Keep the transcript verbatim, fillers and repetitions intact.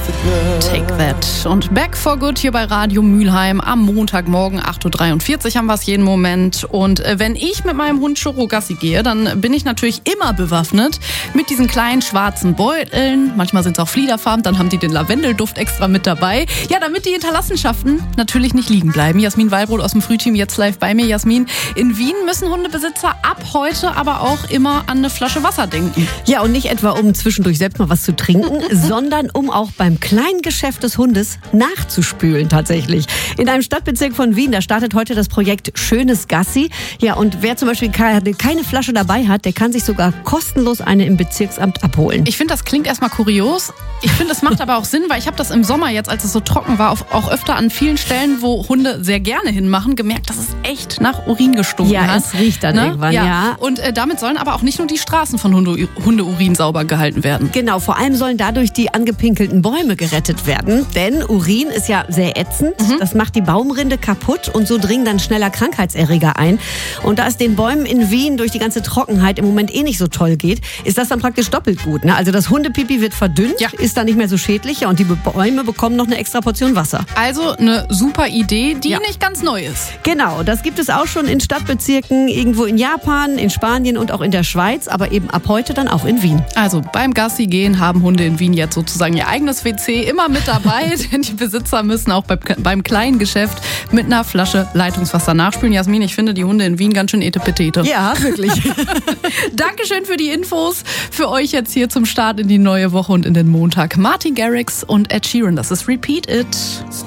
Take that. Und Back for Good hier bei Radio Mülheim am Montagmorgen acht Uhr dreiundvierzig haben wir es jeden Moment. Und äh, wenn ich mit meinem Hund Churro Gassi gehe, dann bin ich natürlich immer bewaffnet mit diesen kleinen schwarzen Beuteln. Manchmal sind es auch fliederfarben, dann haben die den Lavendelduft extra mit dabei. Ja, damit die Hinterlassenschaften natürlich nicht liegen bleiben. Jasmin Wallbrot aus dem Frühteam jetzt live bei mir. Jasmin, in Wien müssen Hundebesitzer ab heute aber auch immer an eine Flasche Wasser denken. Ja, und nicht etwa um zwischendurch selbst mal was zu trinken, sondern um auch beim kleinen Geschäft des Hundes nachzuspülen tatsächlich. In einem Stadtbezirk von Wien, da startet heute das Projekt Schönes Gassi. Ja, und wer zum Beispiel keine Flasche dabei hat, der kann sich sogar kostenlos eine im Bezirksamt abholen. Ich finde, das klingt erstmal kurios. Ich finde, es macht aber auch Sinn, weil ich habe das im Sommer jetzt, als es so trocken war, auch öfter an vielen Stellen, wo Hunde sehr gerne hinmachen, gemerkt, dass es echt nach Urin gestunken ja, hat. Ja, es riecht dann ne? irgendwann, ja. ja. Und äh, damit sollen aber auch nicht nur die Straßen von Hunde, Hundeurin sauber gehalten werden. Genau, vor allem sollen dadurch die angepinkelten Bäume gerettet werden. Denn Urin ist ja sehr ätzend. Mhm. Das macht die Baumrinde kaputt und so dringen dann schneller Krankheitserreger ein. Und da es den Bäumen in Wien durch die ganze Trockenheit im Moment eh nicht so toll geht, ist das dann praktisch doppelt gut. Ne? Also das Hundepipi wird verdünnt, ja. ist dann nicht mehr so schädlich und die Bäume bekommen noch eine extra Portion Wasser. Also eine super Idee, die ja. nicht ganz neu ist. Genau, das gibt es auch schon in Stadtbezirken, irgendwo in Japan, in Spanien und auch in der Schweiz, aber eben ab heute dann auch in Wien. Also beim Gassi gehen haben Hunde in Wien jetzt sozusagen ihr eigenes W C immer mit dabei, denn die Besitzer müssen auch beim, beim kleinen Geschäft mit einer Flasche Leitungswasser nachspülen. Jasmin, ich finde die Hunde in Wien ganz schön etepetete. Ja, wirklich. Dankeschön für die Infos. Für euch jetzt hier zum Start in die neue Woche und in den Montag. Martin Garrix und Ed Sheeran, das ist Repeat It.